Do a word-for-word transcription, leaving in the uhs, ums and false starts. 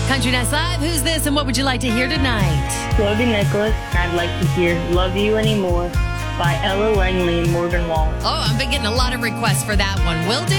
Country Nights Live. Who's this and what would you like to hear tonight? Chloe Nicholas, I'd like to hear Love You Anymore by Ella Langley and Morgan Wallen. Oh, I've been getting a lot of requests for that one. Will do.